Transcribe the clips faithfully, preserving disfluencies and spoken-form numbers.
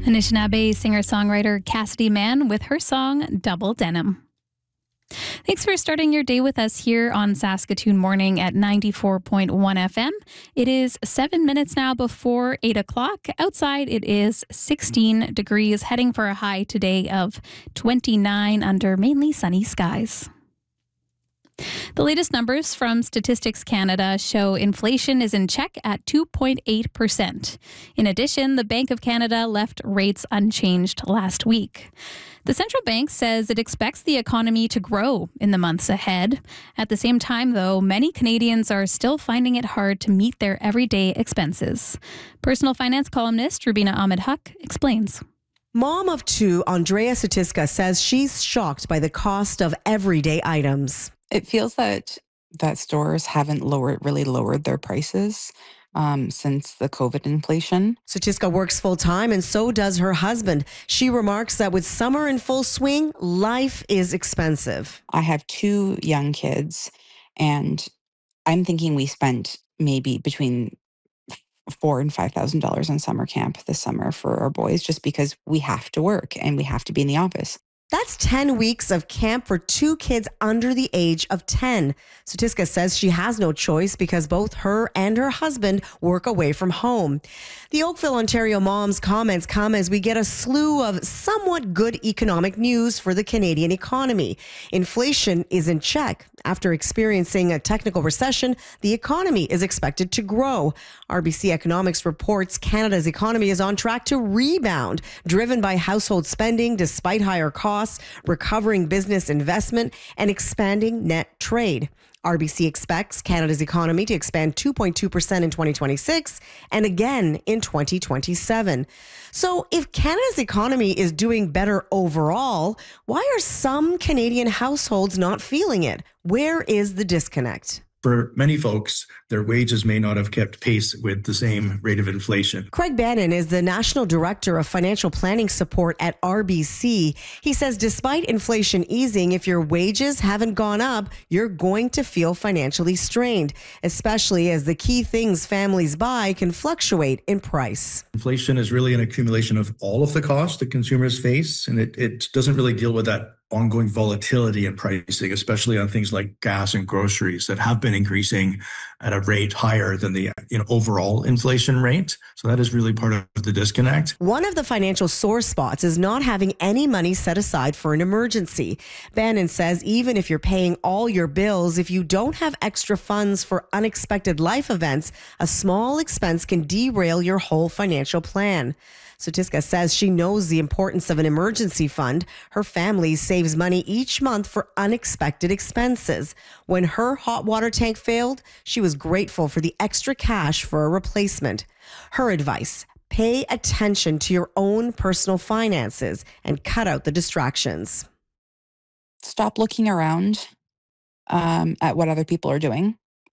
Anishinaabe singer-songwriter Cassidy Mann with her song Double Denim. Thanks for starting your day with us here on Saskatoon Morning at ninety-four point one F M. It is seven minutes now before eight o'clock. Outside it is sixteen degrees, heading for a high today of twenty-nine under mainly sunny skies. The latest numbers from Statistics Canada show inflation is in check at two point eight percent. In addition, the Bank of Canada left rates unchanged last week. The central bank says it expects the economy to grow in the months ahead. At the same time, though, many Canadians are still finding it hard to meet their everyday expenses. Personal finance columnist Rubina Ahmed Huq explains. Mom of two, Andrea Satiska, says she's shocked by the cost of everyday items. It feels that that stores haven't lowered, really lowered their prices um, since the COVID inflation. Satiska works full-time and so does her husband. She remarks that with summer in full swing, life is expensive. I have two young kids, and I'm thinking we spent maybe between four and five thousand dollars on summer camp this summer for our boys, just because we have to work and we have to be in the office. That's ten weeks of camp for two kids under the age of ten. Satiska says she has no choice because both her and her husband work away from home. The Oakville, Ontario mom's comments come as we get a slew of somewhat good economic news for the Canadian economy. Inflation is in check. After experiencing a technical recession, the economy is expected to grow. R B C Economics reports Canada's economy is on track to rebound, driven by household spending despite higher costs, recovering business investment, and expanding net trade. R B C expects Canada's economy to expand two point two percent in twenty twenty-six and again in twenty twenty-seven. So if Canada's economy is doing better overall, why are some Canadian households not feeling it? Where is the disconnect? For many folks, their wages may not have kept pace with the same rate of inflation. Craig Bannon is the National Director of Financial Planning Support at R B C. He says despite inflation easing, if your wages haven't gone up, you're going to feel financially strained, especially as the key things families buy can fluctuate in price. Inflation is really an accumulation of all of the costs that consumers face, and it, it doesn't really deal with that ongoing volatility in pricing, especially on things like gas and groceries that have been increasing at a rate higher than the you know overall inflation rate. So that is really part of the disconnect. One of the financial sore spots is not having any money set aside for an emergency. Bannon says even if you're paying all your bills, if you don't have extra funds for unexpected life events, a small expense can derail your whole financial plan. Satiska says she knows the importance of an emergency fund. Her family saves money each month for unexpected expenses. When her hot water tank failed, she was grateful for the extra cash for a replacement. Her advice: pay attention to your own personal finances and cut out the distractions. Stop looking around um, at what other people are doing.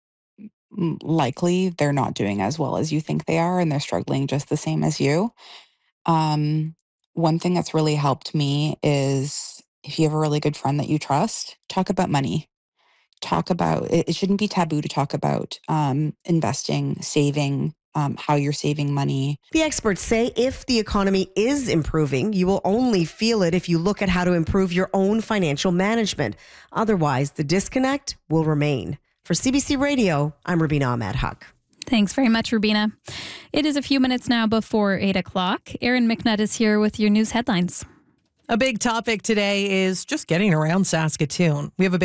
Likely they're not doing as well as you think they are, and they're struggling just the same as you. Um, one thing that's really helped me is if you have a really good friend that you trust, talk about money. Talk about, it, it shouldn't be taboo to talk about um, investing, saving, um, how you're saving money. The experts say if the economy is improving, you will only feel it if you look at how to improve your own financial management. Otherwise, the disconnect will remain. For C B C Radio, I'm Rubina Ahmed Huq. Thanks very much, Rubina. It is a few minutes now before eight o'clock. Erin McNutt is here with your news headlines. A big topic today is just getting around Saskatoon. We have a